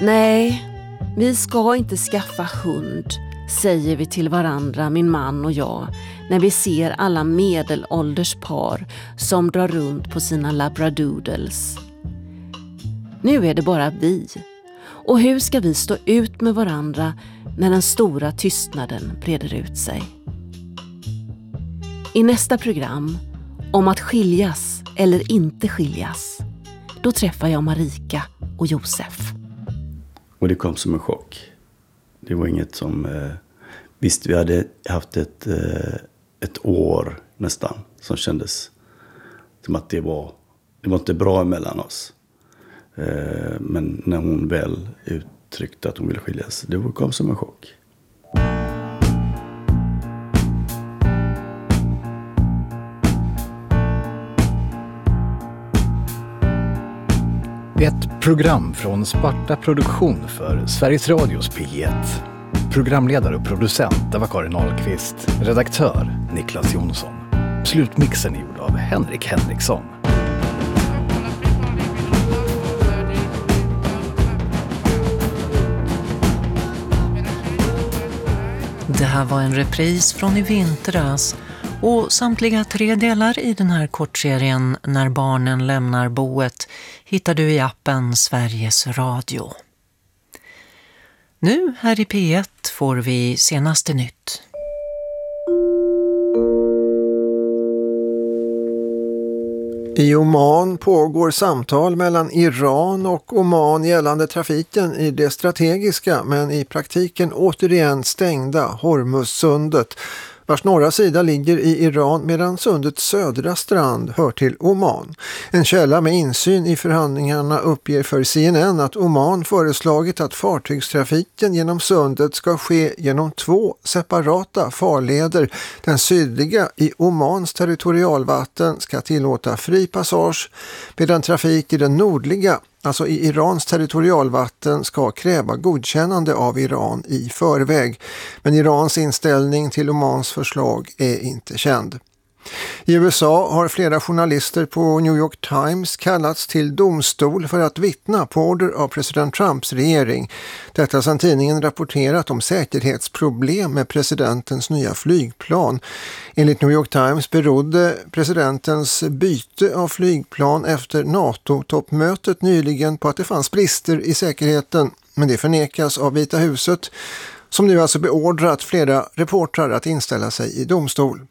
Nej, vi ska inte skaffa hund, säger vi till varandra, min man och jag, när vi ser alla medelålders par som drar runt på sina labradoodles. Nu är det bara vi. Och hur ska vi stå ut med varandra när den stora tystnaden breder ut sig? I nästa program, om att skiljas eller inte skiljas, då träffar jag Marika och Josef. Och det kom som en chock. Det var inget som... visst, vi hade haft ett år nästan som kändes som att det var inte bra mellan oss. Men när hon väl uttryckte att hon ville skiljas, det kom som en chock. Ett program från Sparta Produktion för Sveriges Radios P1. Programledare och producent var Karin Ahlqvist. Redaktör Niklas Jonsson. Slutmixen är gjord av Henrik Henriksson. Det här var en repris från i vintras och samtliga 3 delar i den här kortserien När barnen lämnar boet hittar du i appen Sveriges Radio. Nu här i P1 får vi senaste nytt. I Oman pågår samtal mellan Iran och Oman gällande trafiken i det strategiska men i praktiken återigen stängda Hormuzsundet, vars norra sida ligger i Iran medan sundets södra strand hör till Oman. En källa med insyn i förhandlingarna uppger för CNN att Oman föreslagit att fartygstrafiken genom sundet ska ske genom 2 separata farleder. Den sydliga i Omans territorialvatten ska tillåta fri passage, medan trafik i den nordliga, alltså i Irans territorialvatten, ska kräva godkännande av Iran i förväg. Men Irans inställning till Omans förslag är inte känd. I USA har flera journalister på New York Times kallats till domstol för att vittna på order av president Trumps regering. Detta sedan tidningen rapporterat om säkerhetsproblem med presidentens nya flygplan. Enligt New York Times berodde presidentens byte av flygplan efter NATO-toppmötet nyligen på att det fanns brister i säkerheten, men det förnekas av Vita huset, som nu alltså beordrat flera reportrar att inställa sig i domstol.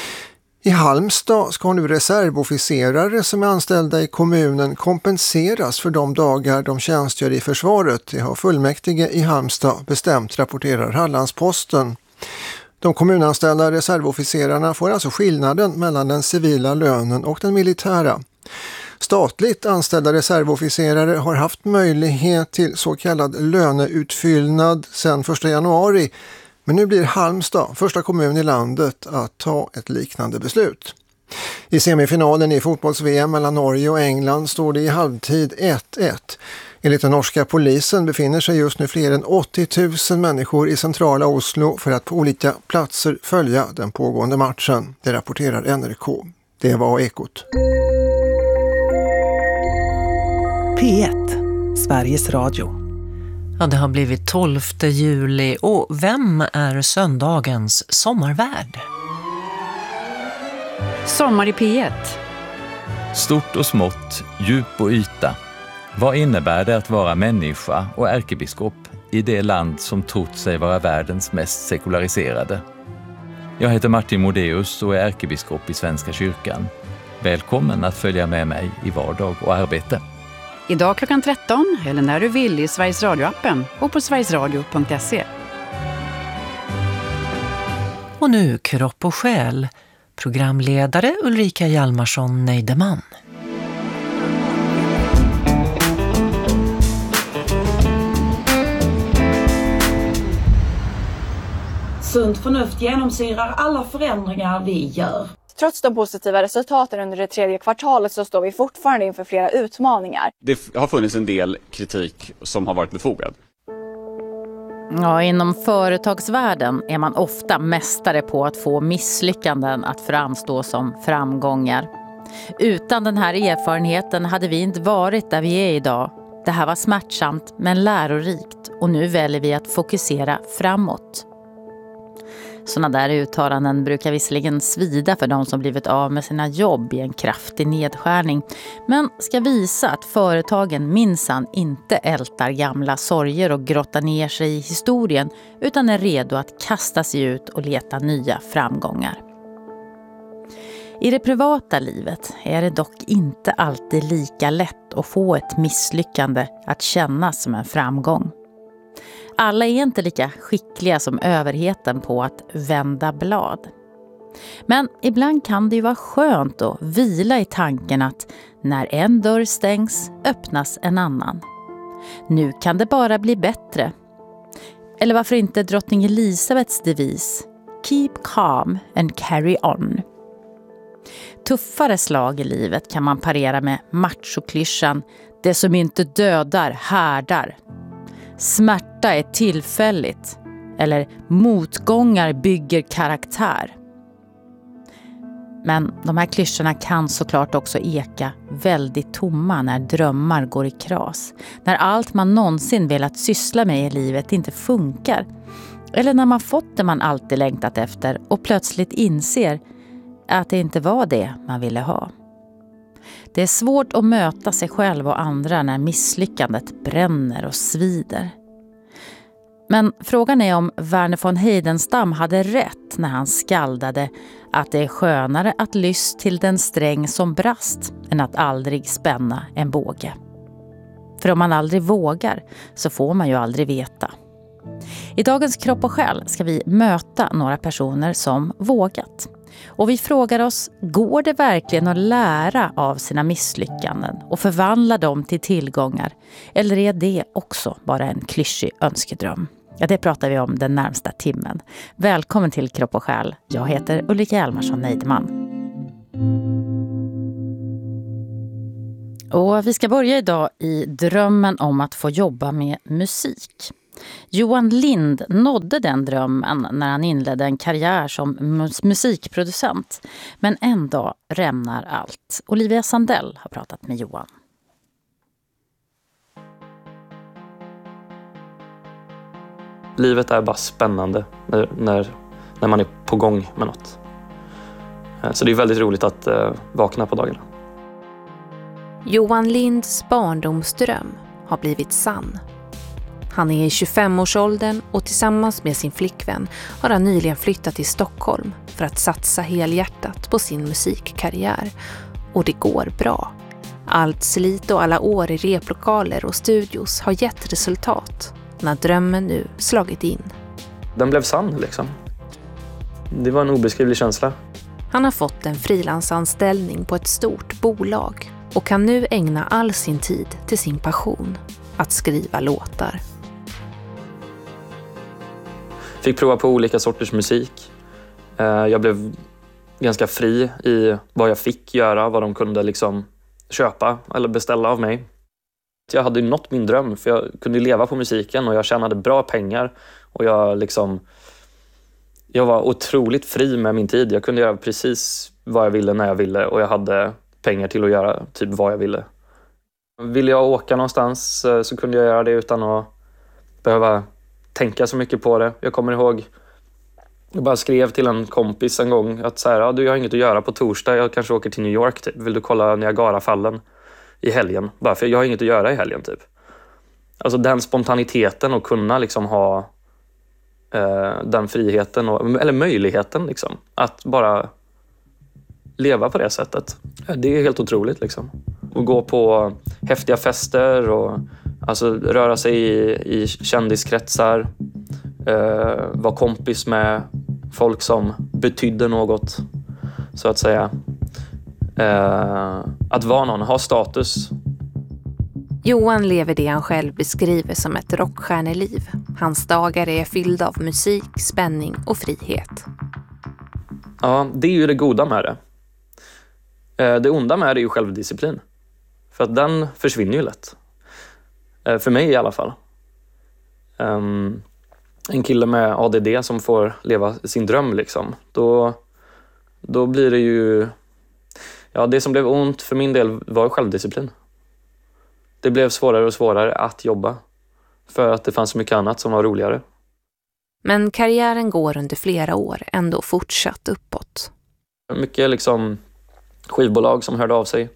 I Halmstad ska nu reservofficerare som är anställda i kommunen kompenseras för de dagar de tjänstgör i försvaret. Det har fullmäktige i Halmstad bestämt, rapporterar Hallandsposten. De kommunanställda reservofficerarna får alltså skillnaden mellan den civila lönen och den militära. Statligt anställda reservofficerare har haft möjlighet till så kallad löneutfyllnad sedan 1 januari. Men nu blir Halmstad första kommun i landet att ta ett liknande beslut. I semifinalen i fotbolls-VM mellan Norge och England står det i halvtid 1-1. Enligt den norska polisen befinner sig just nu fler än 80 000 människor i centrala Oslo för att på olika platser följa den pågående matchen. Det rapporterar NRK. Det var Ekot. P1, Sveriges Radio. Ja, det har blivit 12 juli och vem är söndagens sommarvärd? Sommar i P1. Stort och smått, djup och yta. Vad innebär det att vara människa och ärkebiskop i det land som trott sig vara världens mest sekulariserade? Jag heter Martin Modéus och är ärkebiskop i Svenska kyrkan. Välkommen att följa med mig i vardag och arbete. Idag klockan 13 eller när du vill i Sveriges Radio-appen och på sverigesradio.se. Och nu kropp och själ. Programledare Ulrika Hjalmarsson Neideman. Sunt förnuft genomsyrar alla förändringar vi gör. Trots de positiva resultaten under det 3:e kvartalet så står vi fortfarande inför flera utmaningar. Det har funnits en del kritik som har varit befogad. Ja, inom företagsvärlden är man ofta mästare på att få misslyckanden att framstå som framgångar. Utan den här erfarenheten hade vi inte varit där vi är idag. Det här var smärtsamt men lärorikt och nu väljer vi att fokusera framåt. Sådana där uttalanden brukar visserligen svida för de som blivit av med sina jobb i en kraftig nedskärning, men ska visa att företagen minsann inte ältar gamla sorger och grottar ner sig i historien utan är redo att kasta sig ut och leta nya framgångar. I det privata livet är det dock inte alltid lika lätt att få ett misslyckande att kännas som en framgång. Alla är inte lika skickliga som överheten på att vända blad. Men ibland kan det ju vara skönt att vila i tanken att när en dörr stängs öppnas en annan. Nu kan det bara bli bättre. Eller varför inte drottning Elisabeths devis Keep calm and carry on. Tuffare slag i livet kan man parera med machoklyschan det som inte dödar härdar. Smärta är tillfälligt eller motgångar bygger karaktär. Men de här klyschorna kan såklart också eka väldigt tomma när drömmar går i kras. När allt man någonsin velat syssla med i livet inte funkar. Eller när man fått det man alltid längtat efter och plötsligt inser att det inte var det man ville ha. Det är svårt att möta sig själv och andra när misslyckandet bränner och svider. Men frågan är om Verner von Heidenstam hade rätt när han skaldade att det är skönare att lyss till den sträng som brast än att aldrig spänna en båge. För om man aldrig vågar så får man ju aldrig veta. I dagens Kropp och själ ska vi möta några personer som vågat. Och vi frågar oss, går det verkligen att lära av sina misslyckanden och förvandla dem till tillgångar? Eller är det också bara en klyschig önskedröm? Ja, det pratar vi om den närmsta timmen. Välkommen till Kropp och själ. Jag heter Ulrika Hjalmarsson Neidman. Och vi ska börja idag i drömmen om att få jobba med musik. Johan Lind nådde den drömmen när han inledde en karriär som musikproducent. Men en dag rämnar allt. Olivia Sandell har pratat med Johan. Livet är bara spännande när man är på gång med något. Så det är väldigt roligt att vakna på dagarna. Johan Linds barndomsdröm har blivit sann. Han är i 25-årsåldern och tillsammans med sin flickvän har han nyligen flyttat till Stockholm för att satsa helhjärtat på sin musikkarriär. Och det går bra. Allt slit och alla år i replokaler och studios har gett resultat när drömmen nu slagit in. Den blev sann liksom. Det var en obeskrivlig känsla. Han har fått en frilansanställning på ett stort bolag och kan nu ägna all sin tid till sin passion, att skriva låtar. Fick prova på olika sorters musik. Jag blev ganska fri i vad jag fick göra, vad de kunde liksom köpa eller beställa av mig. Jag hade ju nått min dröm för jag kunde leva på musiken och jag tjänade bra pengar. Och jag var otroligt fri med min tid. Jag kunde göra precis vad jag ville när jag ville och jag hade pengar till att göra typ vad jag ville. Ville jag åka någonstans så kunde jag göra det utan att behöva tänka så mycket på det. Jag kommer ihåg, jag bara skrev till en kompis en gång att så här, ja, du har inget att göra på torsdag, jag kanske åker till New York typ. Vill du kolla Niagarafallen i helgen? Bara för jag har inget att göra i helgen typ. Alltså den spontaniteten och kunna liksom ha den friheten eller möjligheten liksom att bara leva på det sättet. Det är helt otroligt liksom. Och gå på häftiga fester och alltså röra sig i kändiskretsar, vara kompis med folk som betydde något så att säga. Att vara någon, ha status. Johan lever det han själv beskriver som ett rockstjärneliv. Hans dagar är fyllda av musik, spänning och frihet. Ja, det är ju det goda med det. Det onda med det är ju självdisciplin. För att den försvinner ju lätt. För mig i alla fall. En kille med ADD som får leva sin dröm liksom. Då blir det ju... Ja, det som blev ont för min del var självdisciplin. det blev svårare och svårare att jobba. För att det fanns så mycket annat som var roligare. Men karriären går under flera år ändå fortsatt uppåt. Mycket liksom skivbolag som hörde av sig.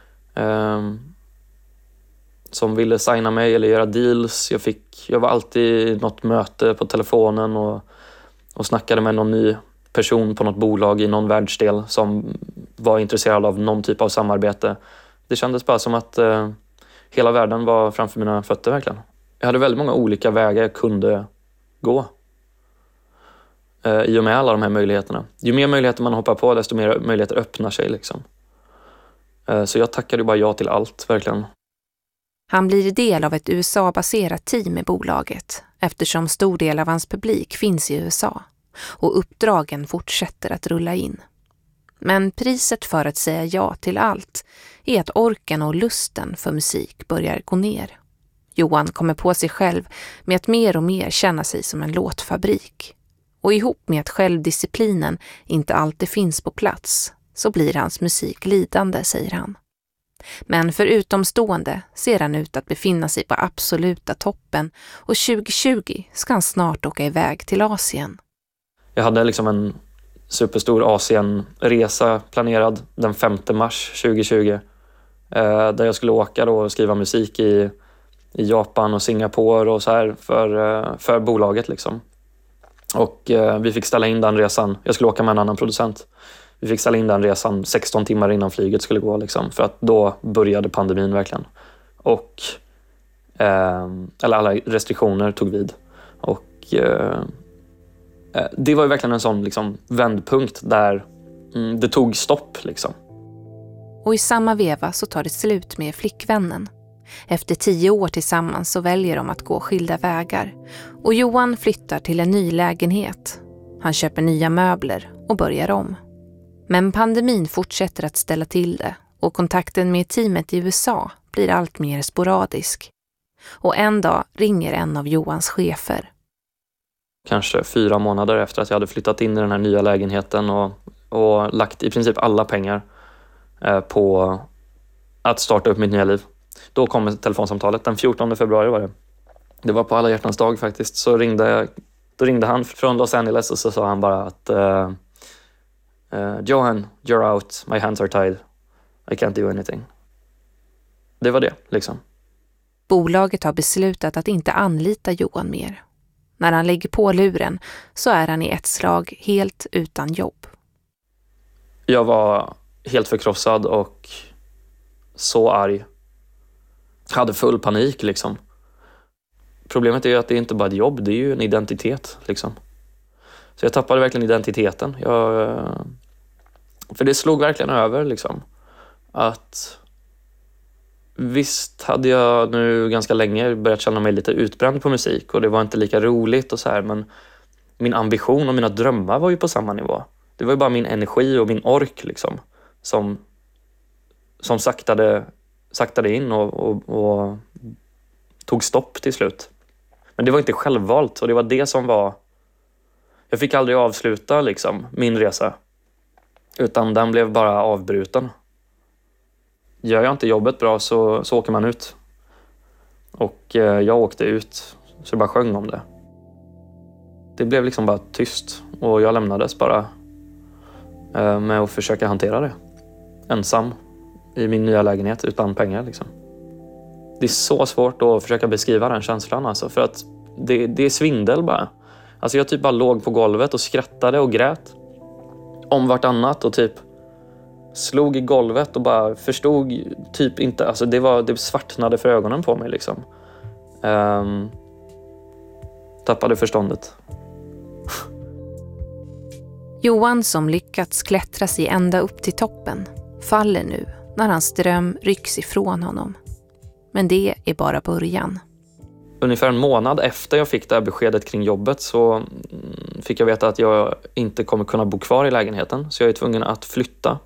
Som ville signa mig eller göra deals. Jag var alltid i något möte på telefonen och snackade med någon ny person på något bolag i någon världsdel som var intresserad av någon typ av samarbete. Det kändes bara som att hela världen var framför mina fötter verkligen. Jag hade väldigt många olika vägar jag kunde gå. I och med alla de här möjligheterna. Ju mer möjligheter man hoppar på, desto mer möjligheter öppnar sig liksom. Så jag tackade bara ja till allt, verkligen. Han blir del av ett USA-baserat team i bolaget eftersom stor del av hans publik finns i USA och uppdragen fortsätter att rulla in. Men priset för att säga ja till allt är att orken och lusten för musik börjar gå ner. Johan kommer på sig själv med att mer och mer känna sig som en låtfabrik. Och ihop med att självdisciplinen inte alltid finns på plats så blir hans musik lidande, säger han. Men för utomstående ser han ut att befinna sig på absoluta toppen och 2020 ska han snart åka iväg till Asien. Jag hade liksom en superstor Asienresa planerad den 5 mars 2020 där jag skulle åka då och skriva musik i Japan och Singapore och så här för bolaget liksom. Och vi fick ställa in den resan. Jag skulle åka med en annan producent. Vi fick ställa in den resan 16 timmar innan flyget skulle gå liksom, för att då började pandemin verkligen. Och alla restriktioner tog vid. Och det var ju verkligen en sån liksom vändpunkt där det tog stopp liksom. Och i samma veva så tar det slut med flickvännen. Efter 10 år tillsammans så väljer de att gå skilda vägar. Och Johan flyttar till en ny lägenhet. Han köper nya möbler och börjar om. Men pandemin fortsätter att ställa till det och kontakten med teamet i USA blir allt mer sporadisk. Och en dag ringer en av Johans chefer. Kanske 4 månader efter att jag hade flyttat in i den här nya lägenheten och lagt i princip alla pengar på att starta upp mitt nya liv. Då kom telefonsamtalet, den 14 februari var det. Det var på alla hjärtans dag faktiskt. Då ringde han från Los Angeles och så sa han bara att Johan, you're out, my hands are tied. I can't do anything. Det var det liksom. Bolaget har beslutat att inte anlita Johan mer. När han lägger på luren så är han i ett slag helt utan jobb. Jag var helt förkrossad och så arg. Jag hade full panik liksom. Problemet är ju att det är inte bara ett jobb, det är ju en identitet liksom. Så jag tappade verkligen identiteten. För det slog verkligen över liksom. Att visst hade jag nu ganska länge börjat känna mig lite utbränd på musik och det var inte lika roligt och så här, men min ambition och mina drömmar var ju på samma nivå. Det var ju bara min energi och min ork liksom som saktade in och tog stopp till slut. Men det var inte självvalt och det var det som var... Jag fick aldrig avsluta liksom min resa. Utan den blev bara avbruten. Gör jag inte jobbet bra så åker man ut. Och jag åkte ut så jag bara sjöng om det. Det blev liksom bara tyst. Och jag lämnades bara med att försöka hantera det. Ensam i min nya lägenhet utan pengar liksom. Det är så svårt att försöka beskriva den känslan alltså, för att det är svindel bara. Alltså jag typ bara låg på golvet och skrattade och grät om vartannat och typ slog i golvet och bara förstod typ inte, alltså det svartnade för ögonen på mig liksom. Tappade förståndet. Johan som lyckats klättra sig ända upp till toppen faller nu när hans dröm rycks ifrån honom. Men det är bara början. Ungefär en månad efter jag fick det här beskedet kring jobbet så fick jag veta att jag inte kommer kunna bo kvar i lägenheten. Så jag är tvungen att flytta.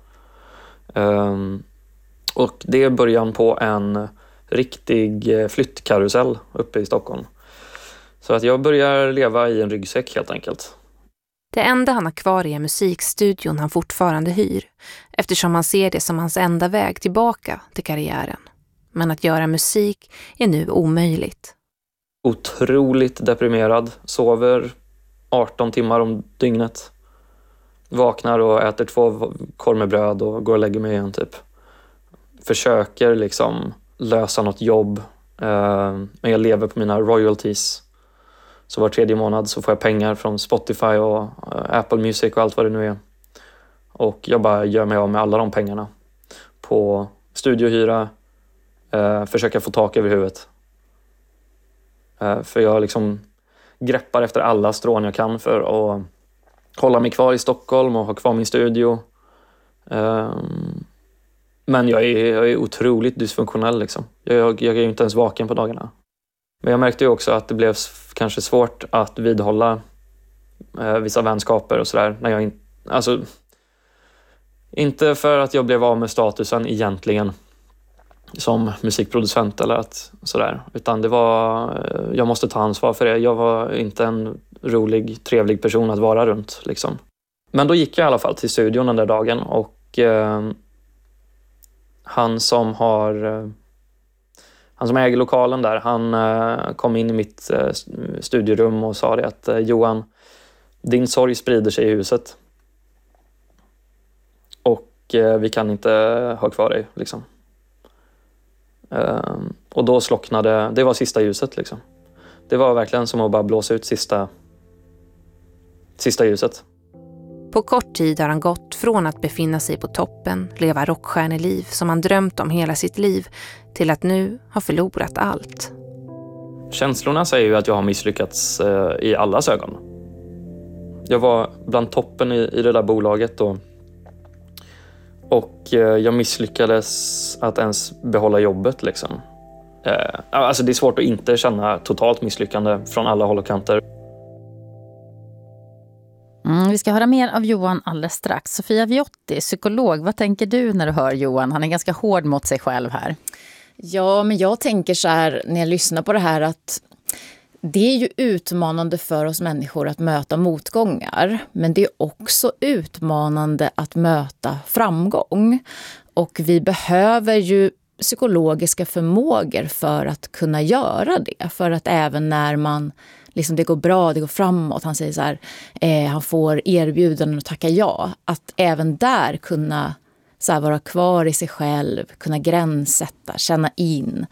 Och det är början på en riktig flyttkarusell uppe i Stockholm. Så att jag börjar leva i en ryggsäck helt enkelt. Det enda han har kvar är musikstudion han fortfarande hyr, eftersom han ser det som hans enda väg tillbaka till karriären. men att göra musik är nu omöjligt. Otroligt deprimerad. Sover 18 timmar om dygnet. Vaknar och äter 2 korv med bröd och går och lägger mig igen typ. Försöker liksom lösa något jobb. Men jag lever på mina royalties. Så var 3:e månad så får jag pengar från Spotify och Apple Music och allt vad det nu är. Och jag bara gör mig av med alla de pengarna. På studiohyra. Försöka få tak över huvudet. För jag liksom greppar efter alla strån jag kan för att hålla mig kvar i Stockholm och ha kvar min studio. Men jag är otroligt dysfunktionell liksom. Jag är ju inte ens vaken på dagarna. Men jag märkte ju också att det blev kanske svårt att vidhålla vissa vänskaper och sådär. När jag inte för att jag blev av med statusen egentligen som musikproducent eller att sådär. Utan det var, jag måste ta ansvar för det. Jag var inte en rolig, trevlig person att vara runt liksom. Men då gick jag i alla fall till studion den där dagen och han som äger lokalen där, han kom in i mitt studierum och sa det att Johan, din sorg sprider sig i huset. Och vi kan inte ha kvar dig liksom. Och då slocknade, det var sista ljuset liksom. Det var verkligen som att bara blåsa ut sista ljuset. På kort tid har han gått från att befinna sig på toppen, leva rockstjärneliv som han drömt om hela sitt liv, till att nu ha förlorat allt. Känslorna säger ju att jag har misslyckats i allas ögon. Jag var bland toppen i det där bolaget och jag misslyckades att ens behålla jobbet liksom. Alltså det är svårt att inte känna totalt misslyckande från alla håll och kanter. Vi ska höra mer av Johan alldeles strax. Sofia Viotti, psykolog, vad tänker du när du hör Johan? Han är ganska hård mot sig själv här. Ja, men jag tänker så här när jag lyssnar på det här att det är ju utmanande för oss människor att möta motgångar. Men det är också utmanande att möta framgång. Och vi behöver ju psykologiska förmågor för att kunna göra det. För att även när man liksom det går bra, det går framåt. Han säger så här, han får erbjudanden och tacka ja. Att även där kunna så här, vara kvar i sig själv, kunna gränssätta, känna in.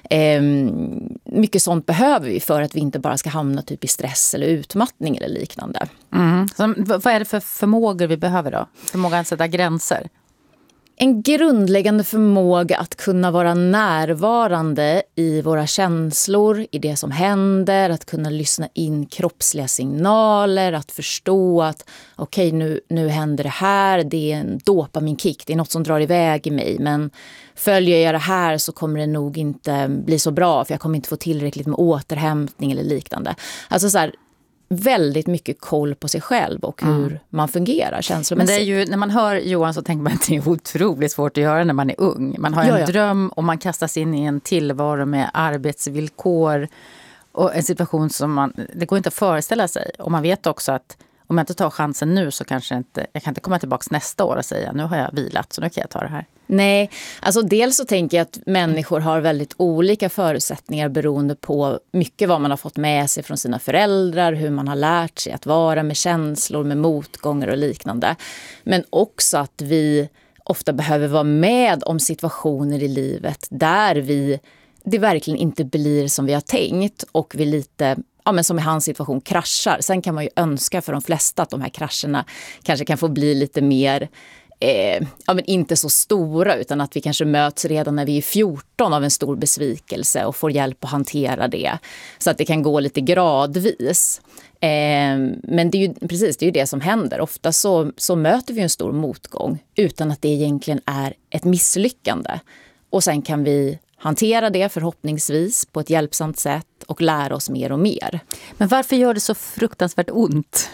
Mycket sånt behöver vi för att vi inte bara ska hamna typ i stress eller utmattning eller liknande. Så, vad är det för förmågor vi behöver då? Förmågan att sätta gränser? En grundläggande förmåga att kunna vara närvarande i våra känslor, i det som händer, att kunna lyssna in kroppsliga signaler, att förstå att okej, nu händer det här, det är en dopaminkick, det är något som drar iväg i mig, men följer jag det här så kommer det nog inte bli så bra för jag kommer inte få tillräckligt med återhämtning eller liknande. Alltså så här, väldigt mycket koll på sig själv och hur man fungerar känslomässigt. Men det är ju, när man hör Johan så tänker man att det är otroligt svårt att göra när man är ung. Man har en dröm och man kastas in i en tillvaro med arbetsvillkor och en situation som det går inte att föreställa sig. Och man vet också att om jag inte tar chansen nu så kanske jag kan inte komma tillbaka nästa år och säga nu har jag vilat så nu kan jag ta det här. Nej, alltså dels så tänker jag att människor har väldigt olika förutsättningar beroende på mycket vad man har fått med sig från sina föräldrar, hur man har lärt sig att vara med känslor, med motgångar och liknande. Men också att vi ofta behöver vara med om situationer i livet där det verkligen inte blir som vi har tänkt och vi lite, ja men som i hans situation, kraschar. Sen kan man ju önska för de flesta att de här krascherna kanske kan få bli lite mer ja, men inte så stora utan att vi kanske möts redan när vi är 14 av en stor besvikelse och får hjälp att hantera det så att det kan gå lite gradvis. Men det är ju precis det är ju det som händer. Ofta så möter vi en stor motgång utan att det egentligen är ett misslyckande. Och sen kan vi hantera det förhoppningsvis på ett hjälpsamt sätt och lära oss mer och mer. Men varför gör det så fruktansvärt ont?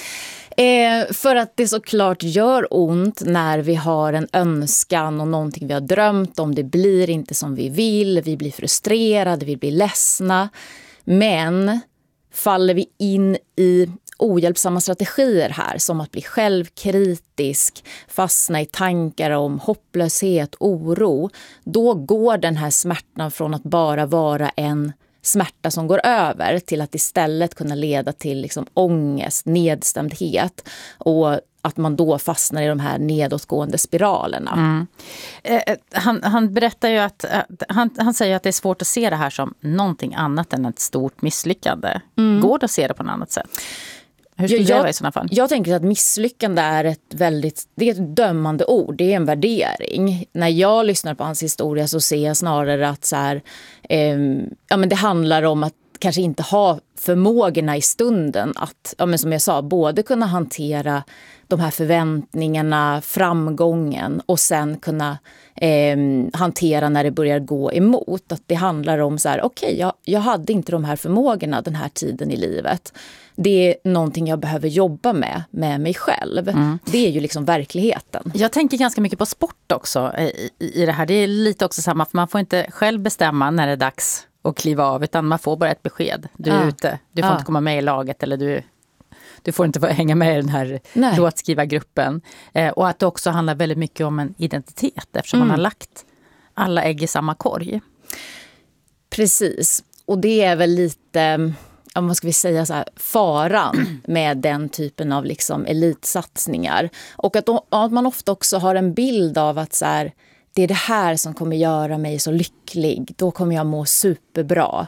För att det såklart gör ont när vi har en önskan och någonting vi har drömt om. Det blir inte som vi vill, vi blir frustrerade, vi blir ledsna. Men faller vi in i ohjälpsamma strategier här, som att bli självkritisk, fastna i tankar om hopplöshet, oro, då går den här smärtan från att bara vara en smärta som går över till att istället kunna leda till liksom ångest, nedstämdhet, och att man då fastnar i de här nedåtgående spiralerna. Han berättar ju att han säger att det är svårt att se det här som någonting annat än ett stort misslyckande. Går det att se det på något annat sätt? Hur skulle det vara i sådana fall? Jag tänker att misslyckande är det är ett dömande ord, det är en värdering. När jag lyssnar på hans historia så ser jag snarare att så här, men det handlar om att kanske inte ha förmågorna i stunden att, men som jag sa, både kunna hantera de här förväntningarna, framgången, och sen kunna hantera när det börjar gå emot. Att det handlar om så här, okej, jag hade inte de här förmågorna den här tiden i livet. Det är någonting jag behöver jobba med mig själv. Det är ju liksom verkligheten. Jag tänker ganska mycket på sport också i det här. Det är lite också samma, för man får inte själv bestämma när det är dags att kliva av, utan man får bara ett besked. Du är ute, du får inte komma med i laget, eller du får inte hänga med i den här låtskrivargruppen. Och att det också handlar väldigt mycket om en identitet, eftersom man har lagt alla ägg i samma korg. Precis. Och det är väl lite, vad ska vi säga, så här, faran med den typen av liksom elitsatsningar. Och att man ofta också har en bild av att så här, det är det här som kommer göra mig så lycklig. Då kommer jag må superbra.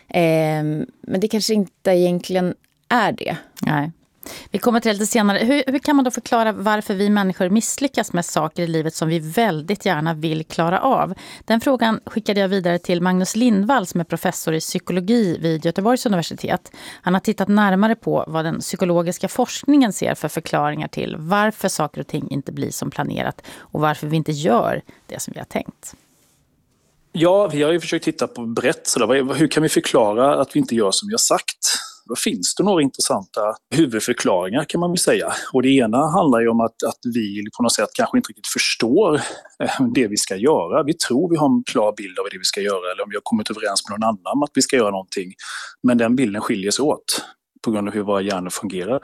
Men det kanske inte egentligen är det. Nej. Vi kommer till lite senare. Hur kan man då förklara varför vi människor misslyckas med saker i livet som vi väldigt gärna vill klara av? Den frågan skickade jag vidare till Magnus Lindvall, som är professor i psykologi vid Göteborgs universitet. Han har tittat närmare på vad den psykologiska forskningen ser för förklaringar till varför saker och ting inte blir som planerat och varför vi inte gör det som vi har tänkt. Ja, vi har ju försökt titta på brett. Hur kan vi förklara att vi inte gör som vi har sagt? Då finns det några intressanta huvudförklaringar, kan man väl säga. Och det ena handlar ju om att vi på något sätt kanske inte riktigt förstår det vi ska göra. Vi tror vi har en klar bild av det vi ska göra, eller om vi har kommit överens med någon annan om att vi ska göra någonting. Men den bilden skiljer sig åt på grund av hur våra hjärnor fungerar.